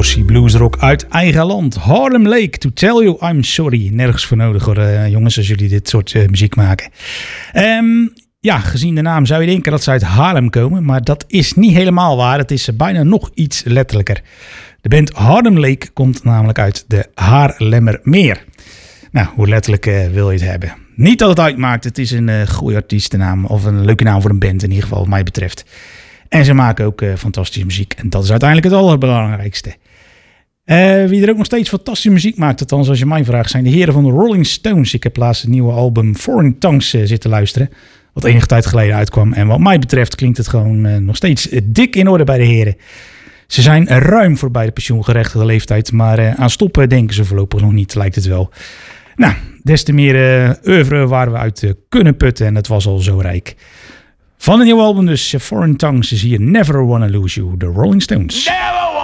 Aussie bluesrock uit eigen land. Harlem Lake, To Tell You I'm Sorry. Nergens voor nodig hoor, jongens, als jullie dit soort muziek maken. Ja, gezien de naam zou je denken dat ze uit Haarlem komen. Maar dat is niet helemaal waar. Het is bijna nog iets letterlijker. De band Harlem Lake komt namelijk uit de Haarlemmermeer. Nou, hoe letterlijk wil je het hebben? Niet dat het uitmaakt. Het is een goede artiestennaam. Of een leuke naam voor een band in ieder geval, wat mij betreft. En ze maken ook fantastische muziek. En dat is uiteindelijk het allerbelangrijkste. Wie er ook nog steeds fantastische muziek maakt, althans als je mij vraagt, zijn de heren van de Rolling Stones. Ik heb laatst het nieuwe album Foreign Tongues zitten luisteren. Wat enige tijd geleden uitkwam. En wat mij betreft klinkt het gewoon nog steeds dik in orde bij de heren. Ze zijn ruim voorbij de pensioengerechtigde leeftijd. Maar aan stoppen denken ze voorlopig nog niet, lijkt het wel. Nou, des te meer oeuvre waar we uit kunnen putten. En het was al zo rijk. Van een nieuw album dus, Foreign Tongues, is hier Never Wanna Lose You, de Rolling Stones. Never